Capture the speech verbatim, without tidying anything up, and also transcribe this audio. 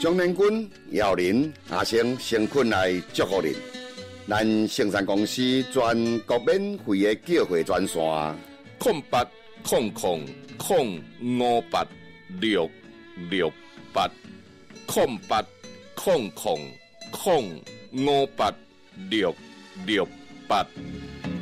中年军姚林阿成成群来祝福您。咱生产公司全国免费的叫货专线： 空八空空空五八六六八空八空空空五八六六八。